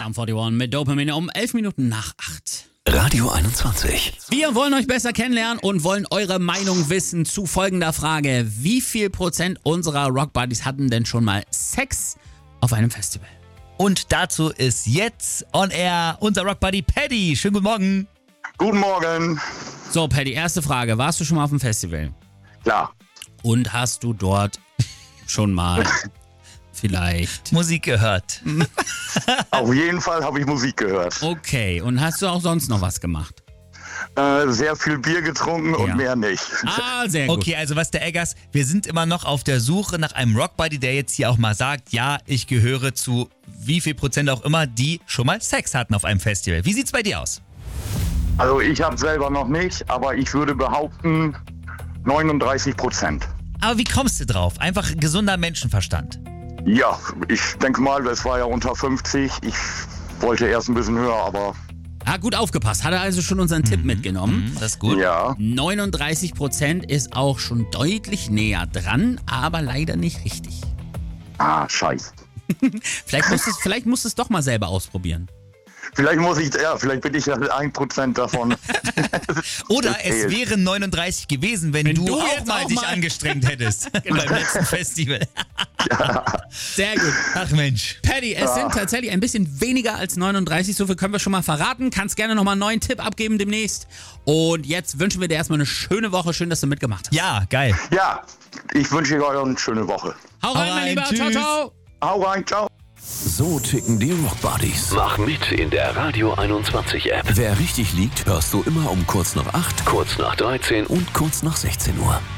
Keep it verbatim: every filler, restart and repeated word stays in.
Sum forty-one mit Dopamine um elf Minuten nach acht. Radio einundzwanzig. Wir wollen euch besser kennenlernen und wollen eure Meinung wissen zu folgender Frage. Wie viel Prozent unserer Rockbuddies hatten denn schon mal Sex auf einem Festival? Und dazu ist jetzt on air unser Rockbuddy Paddy. Schönen guten Morgen. Guten Morgen. So, Paddy, erste Frage. Warst du schon mal auf dem Festival? Klar. Und hast du dort schon mal vielleicht... Musik gehört. Auf jeden Fall habe ich Musik gehört. Okay, und hast du auch sonst noch was gemacht? Äh, sehr viel Bier getrunken und Ja. mehr nicht. Ah, sehr gut. Okay, also was der Eggers, wir sind immer noch auf der Suche nach einem Rockbuddy, der jetzt hier auch mal sagt, ja, ich gehöre zu wie viel Prozent auch immer, die schon mal Sex hatten auf einem Festival. Wie sieht's bei dir aus? Also ich habe selber noch nicht, aber ich würde behaupten neununddreißig Prozent. Aber wie kommst du drauf? Einfach gesunder Menschenverstand. Ja, ich denke mal, das war ja unter fünfzig. Ich wollte erst ein bisschen höher, aber Ah, gut aufgepasst. Hat er also schon unseren Tipp mitgenommen. Mhm, das ist gut. ja. neununddreißig Prozent ist auch schon deutlich näher dran, aber leider nicht richtig. Ah, scheiße. Vielleicht musst du es vielleicht musst du es doch mal selber ausprobieren. Vielleicht muss ich, ja, vielleicht bin ich ja ein Prozent davon. Oder Das es zählt. wären neununddreißig gewesen, wenn, Wenn du, du auch jetzt mal auch dich mal- angestrengt hättest beim letzten Festival. Sehr gut. Ach Mensch. Paddy, es sind tatsächlich ein bisschen weniger als neununddreißig, so viel können wir schon mal verraten. Kannst gerne nochmal einen neuen Tipp abgeben demnächst. Und jetzt wünschen wir dir erstmal eine schöne Woche. Schön, dass du mitgemacht hast. Ja, geil. Ja, ich wünsche euch eine schöne Woche. Hau rein, Hau mein rein, Lieber. Ciao, tschüss. ciao. Hau rein, ciao. So ticken die Rockbuddies. Mach mit in der Radio einundzwanzig App. Wer richtig liegt, hörst du immer um kurz nach acht Kurz nach dreizehn und kurz nach sechzehn Uhr.